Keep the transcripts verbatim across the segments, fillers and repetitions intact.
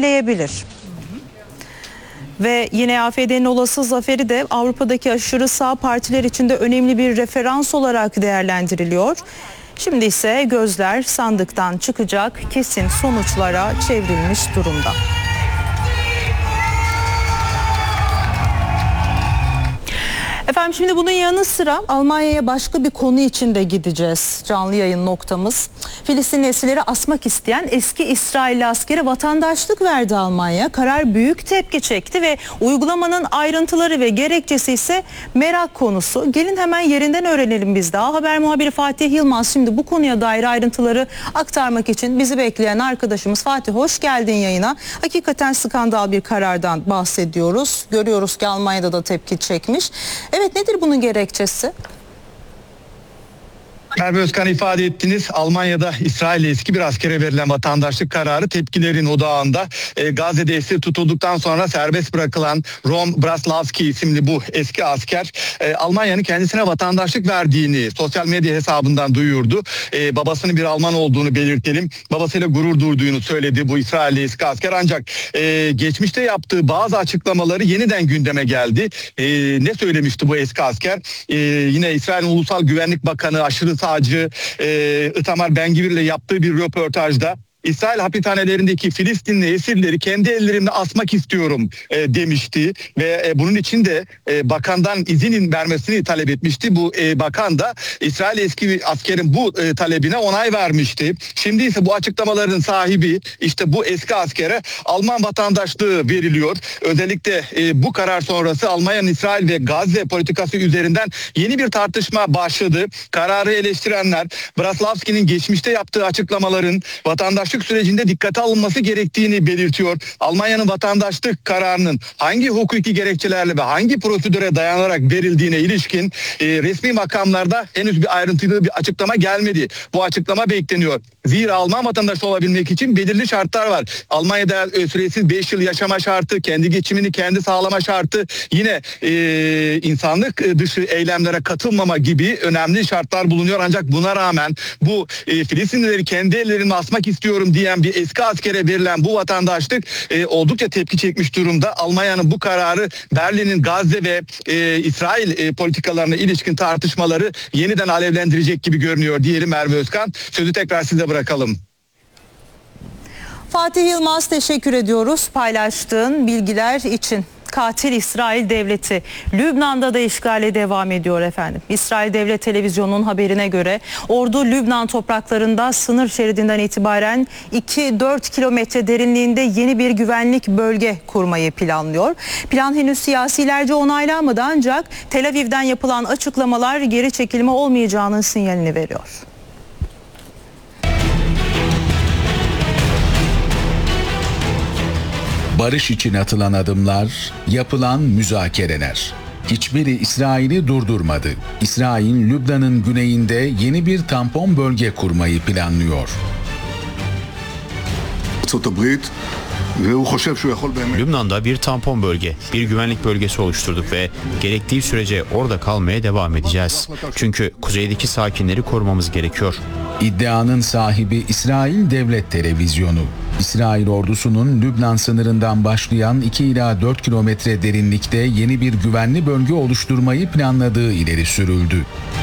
etkileyebilir. Ve yine A F D'nin olası zaferi de Avrupa'daki aşırı sağ partiler için de önemli bir referans olarak değerlendiriliyor. Şimdi ise gözler sandıktan çıkacak kesin sonuçlara çevrilmiş durumda. Efendim şimdi bunun yanı sıra Almanya'ya başka bir konu için de gideceğiz. Canlı yayın noktamız. Filistinli esirleri asmak isteyen eski İsrailli askere vatandaşlık verdi Almanya. Karar büyük tepki çekti ve uygulamanın ayrıntıları ve gerekçesi ise merak konusu. Gelin hemen yerinden öğrenelim biz de. A Haber muhabiri Fatih Yılmaz şimdi bu konuya dair ayrıntıları aktarmak için bizi bekleyen arkadaşımız. Fatih, hoş geldin yayına. Hakikaten skandal bir karardan bahsediyoruz. Görüyoruz ki Almanya'da da tepki çekmiş. Evet, nedir bunun gerekçesi? Merve Özkan, ifade ettiniz. Almanya'da İsrail'e eski bir askere verilen vatandaşlık kararı tepkilerin odağında. E, Gazze'de esir tutulduktan sonra serbest bırakılan Rom Braslavski isimli bu eski asker e, Almanya'nın kendisine vatandaşlık verdiğini sosyal medya hesabından duyurdu. E, babasının bir Alman olduğunu belirtelim. Babasıyla gurur duyduğunu söyledi bu İsrailli eski asker. Ancak e, geçmişte yaptığı bazı açıklamaları yeniden gündeme geldi. E, ne söylemişti bu eski asker? E, yine İsrail'in Ulusal Güvenlik Bakanı aşırı sağcı e, Itamar Ben-Gvir ile yaptığı bir röportajda İsrail hapishanelerindeki Filistinli esirleri kendi ellerimle asmak istiyorum e, demişti ve e, bunun için de e, bakandan izin vermesini talep etmişti. Bu e, bakan da İsrail eski askerin bu e, talebine onay vermişti. Şimdi ise bu açıklamaların sahibi işte bu eski askere Alman vatandaşlığı veriliyor. Özellikle e, bu karar sonrası Almanya'nın İsrail ve Gazze politikası üzerinden yeni bir tartışma başladı. Kararı eleştirenler Braslavski'nin geçmişte yaptığı açıklamaların vatandaşlık sürecinde dikkate alınması gerektiğini belirtiyor. Almanya'nın vatandaşlık kararının hangi hukuki gerekçelerle ve hangi prosedüre dayanarak verildiğine ilişkin e, resmi makamlarda henüz bir ayrıntılı bir açıklama gelmedi. Bu açıklama bekleniyor. Zira Alman vatandaşı olabilmek için belirli şartlar var. Almanya'da e, süresiz beş yıl yaşama şartı, kendi geçimini kendi sağlama şartı, yine e, insanlık dışı eylemlere katılmama gibi önemli şartlar bulunuyor. Ancak buna rağmen bu e, Filistinlileri kendi ellerimle asmak istiyorum diyen bir eski askere verilen bu vatandaşlık e, oldukça tepki çekmiş durumda. Almanya'nın bu kararı Berlin'in Gazze ve e, İsrail e, politikalarına ilişkin tartışmaları yeniden alevlendirecek gibi görünüyor diyelim Merve Özkan. Sözü tekrar size bırakalım. Fatih Yılmaz, teşekkür ediyoruz paylaştığın bilgiler için. Katil İsrail Devleti Lübnan'da da işgale devam ediyor efendim. İsrail Devlet Televizyonu'nun haberine göre ordu Lübnan topraklarında sınır şeridinden itibaren iki dört kilometre derinliğinde yeni bir güvenlik bölge kurmayı planlıyor. Plan henüz siyasilerce onaylanmadı ancak Tel Aviv'den yapılan açıklamalar geri çekilme olmayacağının sinyalini veriyor. Barış için atılan adımlar, yapılan müzakereler. Hiçbiri İsrail'i durdurmadı. İsrail, Lübnan'ın güneyinde yeni bir tampon bölge kurmayı planlıyor. Lübnan'da bir tampon bölge, bir güvenlik bölgesi oluşturduk ve gerektiği sürece orada kalmaya devam edeceğiz. Çünkü kuzeydeki sakinleri korumamız gerekiyor. İddianın sahibi İsrail Devlet Televizyonu. İsrail ordusunun Lübnan sınırından başlayan iki ila dört kilometre derinlikte yeni bir güvenli bölge oluşturmayı planladığı ileri sürüldü.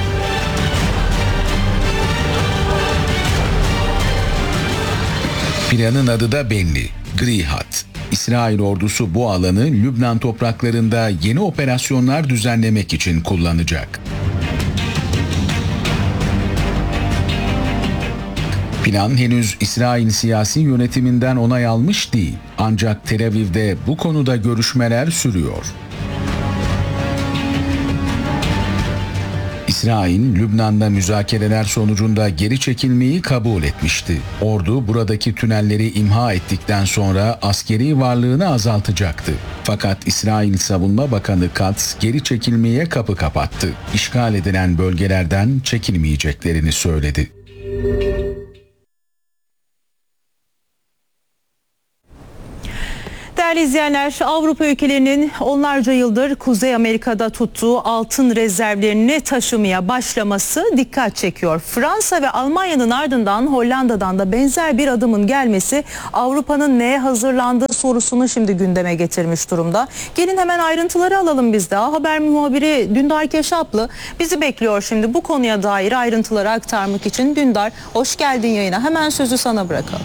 Planın adı da belli, Gri Hat. İsrail ordusu bu alanı Lübnan topraklarında yeni operasyonlar düzenlemek için kullanacak. Plan henüz İsrail siyasi yönetiminden onay almış değil. Ancak Tel Aviv'de bu konuda görüşmeler sürüyor. İsrail, Lübnan'da müzakereler sonucunda geri çekilmeyi kabul etmişti. Ordu buradaki tünelleri imha ettikten sonra askeri varlığını azaltacaktı. Fakat İsrail Savunma Bakanı Katz geri çekilmeye kapı kapattı. İşgal edilen bölgelerden çekilmeyeceklerini söyledi. Değerli izleyenler, Avrupa ülkelerinin onlarca yıldır Kuzey Amerika'da tuttuğu altın rezervlerini taşımaya başlaması dikkat çekiyor. Fransa ve Almanya'nın ardından Hollanda'dan da benzer bir adımın gelmesi Avrupa'nın neye hazırlandığı sorusunu şimdi gündeme getirmiş durumda. Gelin hemen ayrıntıları alalım biz de. A Haber muhabiri Dündar Keşaplı bizi bekliyor şimdi bu konuya dair ayrıntıları aktarmak için. Dündar, hoş geldin yayına. Hemen sözü sana bırakalım.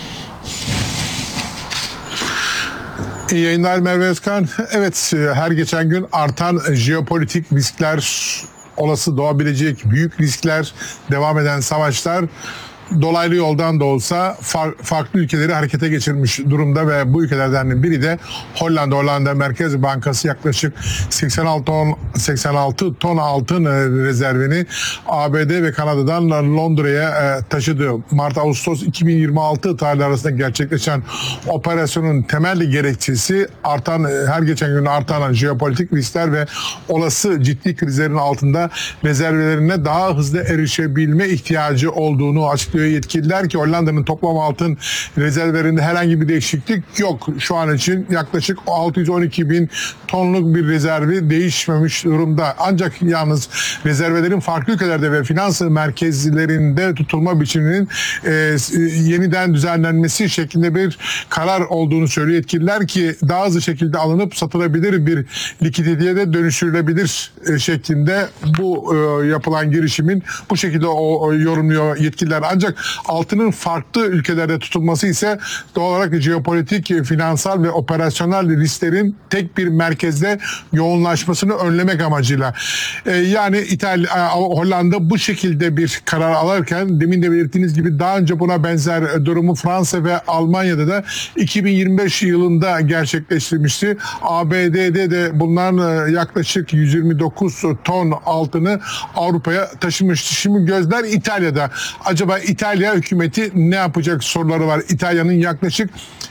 İyi yayınlar Merve Özkan. Evet, her geçen gün artan jeopolitik riskler, olası doğabilecek büyük riskler, devam eden savaşlar dolaylı yoldan da olsa far, farklı ülkeleri harekete geçirmiş durumda ve bu ülkelerden biri de Hollanda. Hollanda Merkez Bankası yaklaşık seksen altı ton, seksen altı ton altın rezervini A B D ve Kanada'dan Londra'ya taşıdı. Mart-Ağustos iki bin yirmi altı tarihleri arasında gerçekleşen operasyonun temel gerekçesi artan, her geçen gün artan jeopolitik riskler ve olası ciddi krizlerin altında rezervlerine daha hızlı erişebilme ihtiyacı olduğunu açıklıyor yetkililer ki Hollanda'nın toplam altın rezervlerinde herhangi bir değişiklik yok. Şu an için yaklaşık altı yüz on iki bin tonluk bir rezervi değişmemiş durumda. Ancak yalnız rezervlerin farklı ülkelerde ve finans merkezlerinde tutulma biçiminin e, yeniden düzenlenmesi şeklinde bir karar olduğunu söylüyor yetkililer ki daha hızlı şekilde alınıp satılabilir bir likiditeye de dönüştürülebilir e, şeklinde bu e, yapılan girişimin bu şekilde o, o yorumluyor yetkililer. Ancak altının farklı ülkelerde tutulması ise doğal olarak jeopolitik, finansal ve operasyonel risklerin tek bir merkezde yoğunlaşmasını önlemek amacıyla. Ee, yani İtalya, Hollanda bu şekilde bir karar alırken demin de belirttiğiniz gibi daha önce buna benzer durumu Fransa ve Almanya'da da iki bin yirmi beş yılında gerçekleştirmişti. A B D'de de bulunan yaklaşık yüz yirmi dokuz ton altını Avrupa'ya taşımıştı. Şimdi gözler İtalya'da. Acaba İtalya hükümeti ne yapacak soruları var. İtalya'nın yaklaşık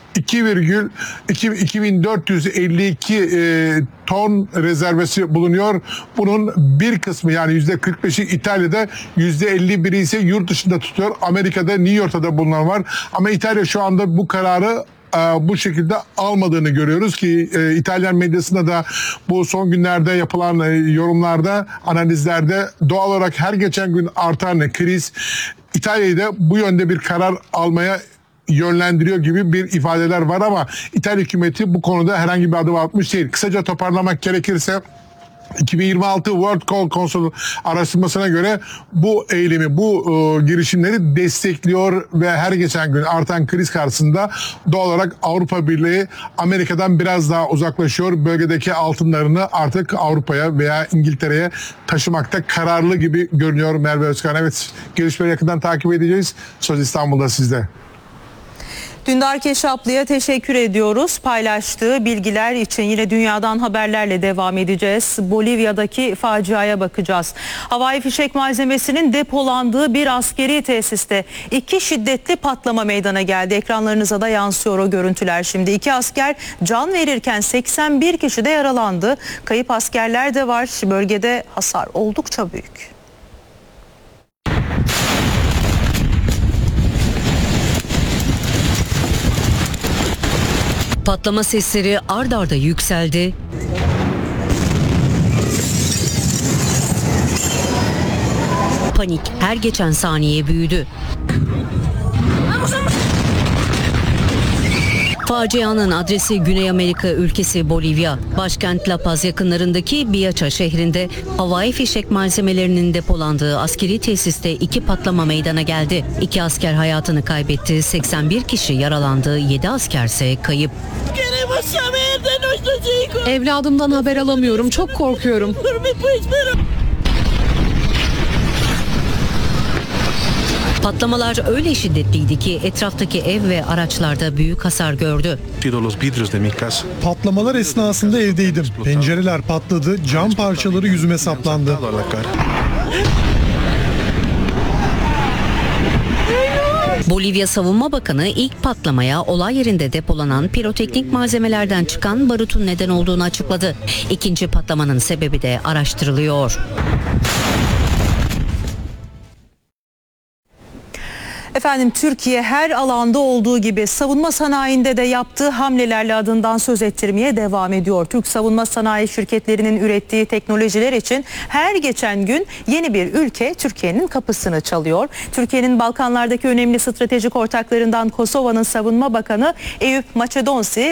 iki bin dört yüz elli iki e, ton rezervesi bulunuyor. Bunun bir kısmı yani yüzde kırk beşi İtalya'da, yüzde elli biri ise yurt dışında tutuyor. Amerika'da, New York'ta da bulunan var. Ama İtalya şu anda bu kararı bu şekilde almadığını görüyoruz ki e, İtalyan medyasında da bu son günlerde yapılan e, yorumlarda, analizlerde doğal olarak her geçen gün artan kriz İtalya'yı da bu yönde bir karar almaya yönlendiriyor gibi bir ifadeler var ama İtalya hükümeti bu konuda herhangi bir adım atmış değil. Kısaca toparlamak gerekirse iki bin yirmi altı World Coal Council araştırmasına göre bu eğilimi, bu e, girişimleri destekliyor ve her geçen gün artan kriz karşısında doğal olarak Avrupa Birliği Amerika'dan biraz daha uzaklaşıyor. Bölgedeki altınlarını artık Avrupa'ya veya İngiltere'ye taşımakta kararlı gibi görünüyor Merve Özkan. Evet, gelişmeleri yakından takip edeceğiz. Söz İstanbul'da sizde. Dündar Keşaplı'ya teşekkür ediyoruz. Paylaştığı bilgiler için yine dünyadan haberlerle devam edeceğiz. Bolivya'daki faciaya bakacağız. Havai fişek malzemesinin depolandığı bir askeri tesiste iki şiddetli patlama meydana geldi. Ekranlarınıza da yansıyor o görüntüler şimdi. İki asker can verirken seksen bir kişi de yaralandı. Kayıp askerler de var. Bölgede hasar oldukça büyük. Patlama sesleri ard arda yükseldi. Panik her geçen saniye büyüdü. Facianın adresi Güney Amerika ülkesi Bolivya. Başkent La Paz yakınlarındaki Biaça şehrinde havai fişek malzemelerinin depolandığı askeri tesiste iki patlama meydana geldi. İki asker hayatını kaybetti, seksen bir kişi yaralandı, yedi askerse kayıp. Evladımdan haber alamıyorum, çok korkuyorum. Patlamalar öyle şiddetliydi ki etraftaki ev ve araçlarda büyük hasar gördü. Patlamalar esnasında evdeydim. Pencereler patladı, cam parçaları yüzüme saplandı. Bolivya Savunma Bakanı ilk patlamaya olay yerinde depolanan piroteknik malzemelerden çıkan barutun neden olduğunu açıkladı. İkinci patlamanın sebebi de araştırılıyor. Efendim, Türkiye her alanda olduğu gibi savunma sanayinde de yaptığı hamlelerle adından söz ettirmeye devam ediyor. Türk savunma sanayi şirketlerinin ürettiği teknolojiler için her geçen gün yeni bir ülke Türkiye'nin kapısını çalıyor. Türkiye'nin Balkanlardaki önemli stratejik ortaklarından Kosova'nın savunma bakanı Eyüp Maçedonsi